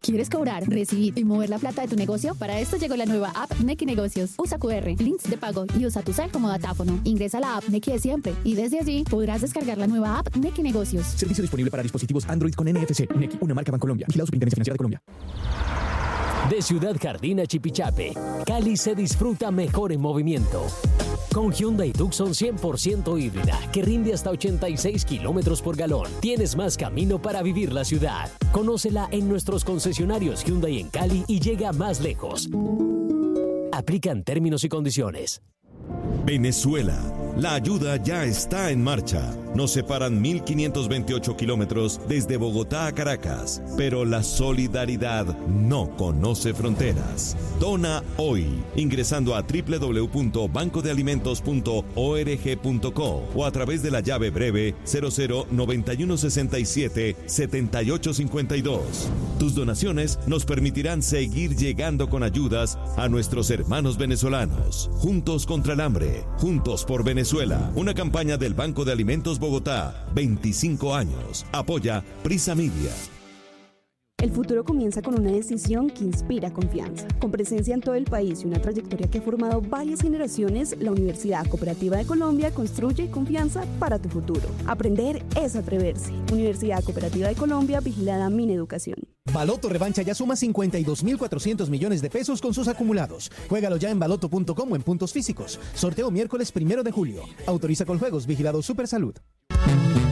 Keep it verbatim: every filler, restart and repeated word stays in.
¿Quieres cobrar, recibir y mover la plata de tu negocio? Para esto llegó la nueva app Nequi Negocios. Usa Q R, links de pago y usa tu cel como datáfono. Ingresa a la app Nequi de siempre y desde allí podrás descargar la nueva app Nequi Negocios. Servicio disponible para dispositivos Android con N F C. Nequi, una marca Bancolombia. Vigilado Superintendencia Financiera de Colombia. De Ciudad Jardín a Chipichape, Cali se disfruta mejor en movimiento. Con Hyundai Tucson cien por ciento híbrida, que rinde hasta ochenta y seis kilómetros por galón, tienes más camino para vivir la ciudad. Conócela en nuestros concesionarios Hyundai en Cali y llega más lejos. Aplican términos y condiciones. Venezuela. La ayuda ya está en marcha. Nos separan mil quinientos veintiocho kilómetros desde Bogotá a Caracas, pero la solidaridad no conoce fronteras. Dona hoy, ingresando a doble u doble u doble u punto banco de alimentos punto org punto co o a través de la llave breve cero cero noventa y uno sesenta y siete setenta y ocho cincuenta y dos. Tus donaciones nos permitirán seguir llegando con ayudas a nuestros hermanos venezolanos. Juntos contra el hambre, juntos por Venezuela. Venezuela, una campaña del Banco de Alimentos Bogotá, veinticinco años. Apoya Prisa Media. El futuro comienza con una decisión que inspira confianza. Con presencia en todo el país y una trayectoria que ha formado varias generaciones, la Universidad Cooperativa de Colombia construye confianza para tu futuro. Aprender es atreverse. Universidad Cooperativa de Colombia, vigilada Mineducación. Baloto Revancha ya suma cincuenta y dos mil cuatrocientos millones de pesos con sus acumulados. Juégalo ya en baloto punto com o en puntos físicos. Sorteo miércoles primero de julio. Autoriza con juegos, vigilado Supersalud.